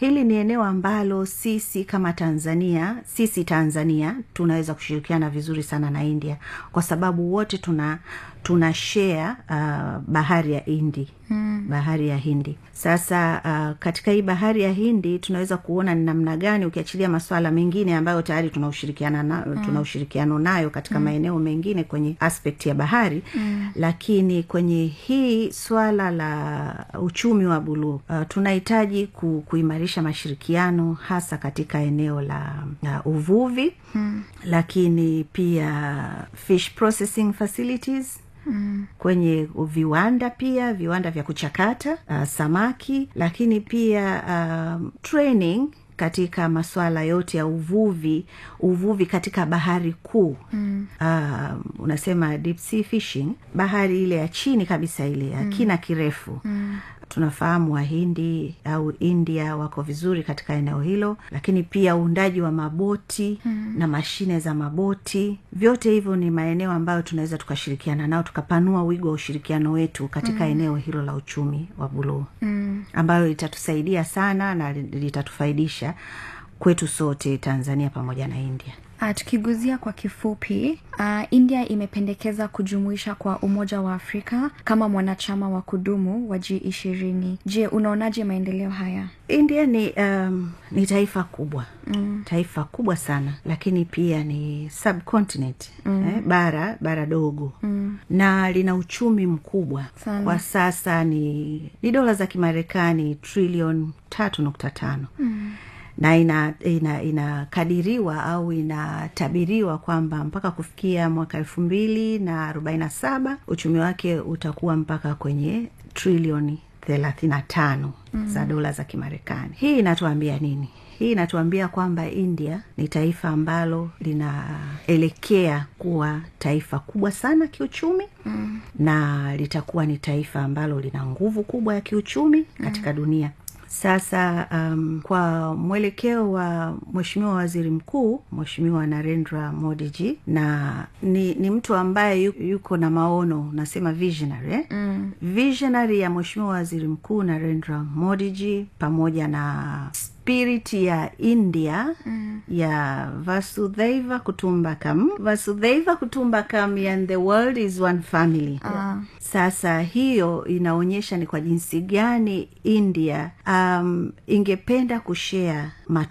Hili ni eneo ambalo sisi kama Tanzania tunaweza kushirikiana vizuri sana na India, kwa sababu wote tuna share bahari ya Hindi. Bahari ya Hindi. Sasa katika hii bahari ya Hindi tunaweza kuona ni namna gani, ukiachilia masuala mengine ambayo tayari tuna ushirikiano nayo katika maeneo mengine kwenye aspect ya bahari, lakini kwenye hii swala la uchumi wa buluu tunahitaji kuimarisha mashirikiano hasa katika eneo la uvuvi, lakini pia fish processing facilities, kwenye viwanda vya kuchakata samaki, lakini pia training katika masuala yote ya uvuvi katika bahari kuu. Unasema deep sea fishing, bahari ile ya chini kabisa, ile ya kina kirefu. Tunafahamu Wahindi au India wako vizuri katika eneo hilo, lakini pia uundaji wa maboti na mashine za maboti. Vyote hivyo ni maeneo ambayo tunaweza tukashirikiana nao, tukapanua wigo wa ushirikiano wetu katika eneo hilo la uchumi wa buluu, ambayo litatusaidia sana na litatufaidisha kwetu sote, Tanzania pamoja na India. Tukiguzia kwa kifupi, India imependekeza kujumuisha kwa Umoja wa Afrika kama mwanachama wa kudumu wa G20. Je, unaonaje maendeleo haya? India ni taifa kubwa. Taifa kubwa sana, lakini pia ni subcontinent, bara dogo. Na lina uchumi mkubwa sana. Kwa sasa ni dola za Kimarekani trilioni 3.5. Na inakadiriwa au inatabiriwa kwamba mpaka kufikia mwaka 2047 uchumi wake utakuwa mpaka kwenye trilioni 35 za dola za Kimarekani. Hii inatuambia nini? Hii inatuambia kwamba India ni taifa ambalo linaelekea kuwa taifa kubwa sana kiuchumi, na litakuwa ni taifa ambalo lina nguvu kubwa ya kiuchumi katika dunia. Sasa kwa mwelekeo wa Mheshimiwa Waziri Mkuu, Mheshimiwa Narendra Modi ji, na ni mtu ambaye yuko na maono, nasema visionary. Visionary ya Mheshimiwa Waziri Mkuu Narendra Modi ji, pamoja na spirit ya India ya Vasudhaiva Kutumbakam, and the world is one family. Sasa hiyo inaonyesha ni kwa jinsi gani India ingependa kushare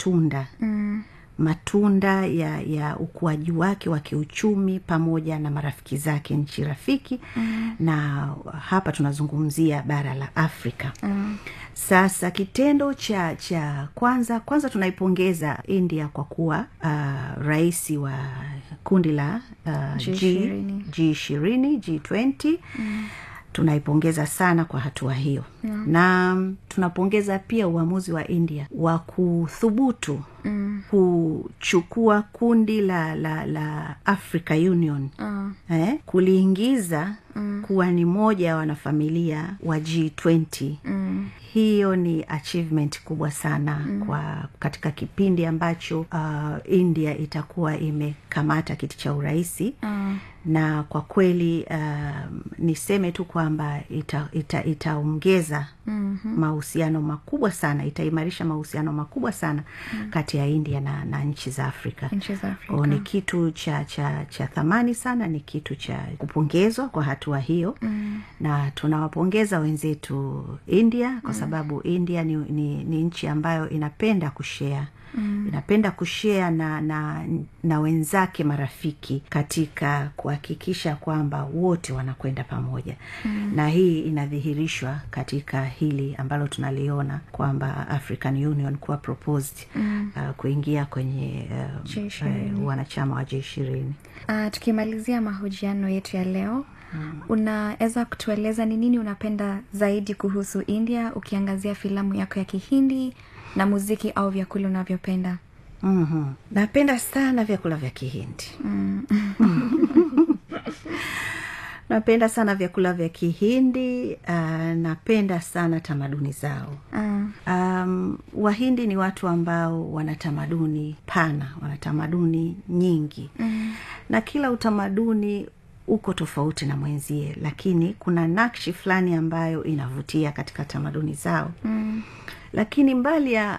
matunda ya ukuaji wake wa kiuchumi pamoja na marafiki zake, nchi rafiki. Na hapa tunazungumzia bara la Afrika. Sasa kitendo cha kwanza tunaipongeza India kwa kuwa rais wa kundi la G20. Tunaipongeza sana kwa hatua hiyo. Na tunapongeza pia uamuzi wa India wa kuthubutu kuchukua kundi la Africa Union, kuliingiza kuwa ni moja ya wanafamilia wa G20. Hiyo ni achievement kubwa sana kwa katika kipindi ambacho India itakuwa imekamata kiti cha uraisi. Na kwa kweli niseme tu kwamba itaongeza mahusiano makubwa sana, itaimarisha mahusiano makubwa sana kati ya India na nchi za Afrika. Ni kitu cha thamani sana, ni kitu cha kupongezwa kwa hatua hiyo. Na tunawapongeza wenzetu India kwa sababu India ni nchi ambayo inapenda kushare. Inapenda kushare na wenzake marafiki katika kuhakikisha kwamba wote wanakwenda pamoja. Na hii inadhihirishwa katika hili ambalo tunaliona kwamba African Union kuwa proposed kuingia kwenye wanachama wa G20. Tukimalizia mahojiano yetu ya leo, unaweza kutueleza ni nini unapenda zaidi kuhusu India, ukiangazia filamu yako ya Kihindi na muziki au vyakula unavyopenda? Napenda sana vyakula vya Kihindi. Napenda sana vyakula vya Kihindi, napenda sana tamaduni zao. Wahindi ni watu ambao wana tamaduni pana, wana tamaduni nyingi. Na kila utamaduni uko tofauti na mwenzie, lakini kuna nakshi fulani ambayo inavutia katika tamaduni zao. Lakini mbali ya